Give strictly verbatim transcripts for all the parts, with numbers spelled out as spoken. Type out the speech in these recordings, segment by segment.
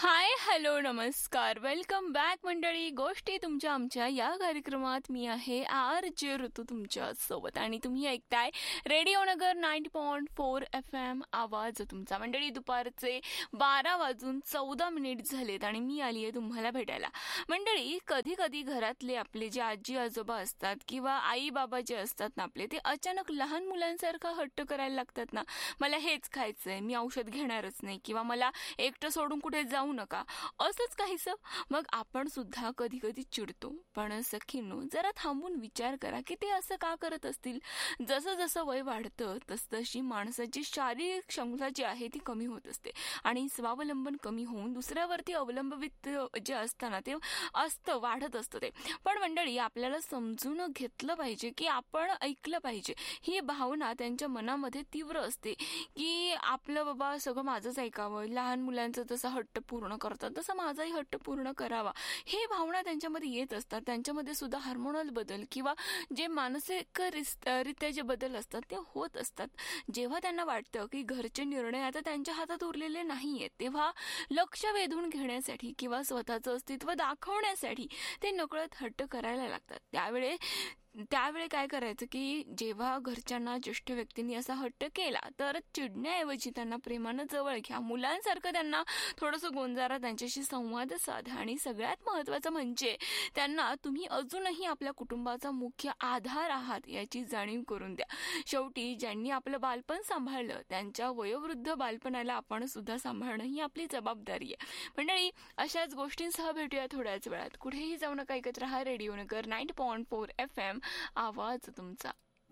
हाय, hello, नमस्कार, welcome back मंडळी. गोष्टी तुमच्या आमच्या या कार्यक्रमात मी आहे आर जे ऋतू तुमच्या सोबत आणि तुम्ही ऐकताय रेडिओ नगर ninety point four F M आवाज तुमचा. मंडळी, दुपारचे बारा वाजून चौदा मिनिट झालेत आणि मी आली आहे तुम्हाला भेटायला. मंडळी, कधी कधी घरातले आपले जे आजी आजोबा असतात किंवा आई बाबा जे असतात ना आपले, ते अचानक लहान मुलांसारखा हट्ट करायला लागतात ना. मला हेच खायचंय, मी औषध घेणारच नाही, किंवा मला एकटं सोडून कुठे जाऊ नका, असंच काहीसं. मग आपण सुद्धा कधी कधी चिडतो. पण सखींनो, जरा थांबून विचार करा की ते असं का करत असतील. जसं जसं वय वाढतं तसतशी माणसाची शारीरिक क्षमता जी आहे ती कमी होत असते आणि स्वावलंबन कमी होऊन दुसऱ्यावरती अवलंबित जे असतं ना ते असतं, वाढत असतं ते. पण मंडळी, आपल्याला समजून घेतलं पाहिजे की आपण ऐकलं पाहिजे. ही भावना त्यांच्या मनामध्ये तीव्र असते की आपलं बाबा सगळं माझंच ऐकावं, लहान मुलांचं जसं हट्ट पूर्ण करतात तसं माझाही हट्ट पूर्ण करावा, हे भावना त्यांच्यामध्ये येत असतात. त्यांच्यामध्ये सुद्धा हार्मोनल बदल किंवा जे मानसिक रित्या जे बदल असतात ते होत असतात. जेव्हा त्यांना वाटतं की घरचे निर्णय आता त्यांच्या हातात उरलेले नाहीयेत, तेव्हा लक्ष वेधून घेण्यासाठी किंवा स्वतःचं अस्तित्व दाखवण्यासाठी ते नकळत हट्ट करायला लागतात. त्यावेळे त्यावेळी काय करायचं की जेव्हा घरच्यांना ज्येष्ठ व्यक्तींनी असा हट्ट केला तर चिडण्याऐवजी त्यांना प्रेमानं जवळ घ्या, मुलांसारखं त्यांना थोडंसं गोंजारा, त्यांच्याशी संवाद साधा आणि सगळ्यात महत्त्वाचं म्हणजे त्यांना तुम्ही अजूनही आपल्या कुटुंबाचा मुख्य आधार आहात याची जाणीव करून द्या. शेवटी ज्यांनी आपलं बालपण सांभाळलं त्यांच्या वयोवृद्ध बालपणाला आपण सुद्धा सांभाळणं ही आपली जबाबदारी आहे. मंडळी, अशाच गोष्टींसह भेटूया थोड्याच वेळात. कुठेही जाऊ नका, ऐकत रहा रेडिओ नगर ninety point four F M आवाज तुमचा.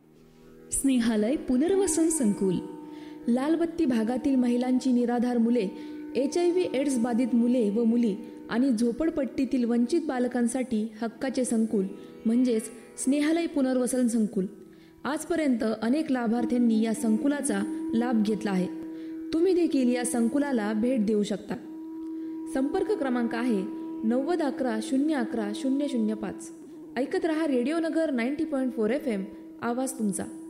स्नेहालय पुनर्वसन संकुल, लालबत्ती भागातील महिलांची निराधार मुले, एच आय व्ही एड्स बाधित मुले व मुली आणि झोपडपट्टीतील वंचित बालकांसाठी हक्काचे संकुल म्हणजेच स्नेहालय पुनर्वसन संकुल. आजपर्यंत अनेक लाभार्थ्यांनी या संकुलाचा लाभ घेतला आहे. तुम्ही देखील या संकुलाला भेट देऊ शकता. संपर्क क्रमांक आहे नव्वद अकरा शून्य अकरा शून्य शून्य पाच. ऐकत रहा रेडिओ नगर ninety point four F M आवाज तुमचा.